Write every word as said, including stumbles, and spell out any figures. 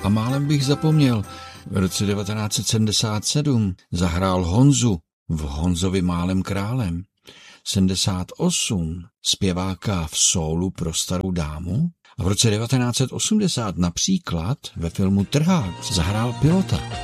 málem bych zapomněl, v roce devatenáct set sedmdesát sedm zahrál Honzu v Honzovi málem králem, sedmdesát osm zpěváka v sólu pro starou dámu a v roce devatenáct set osmdesát například ve filmu Trhák zahrál pilota.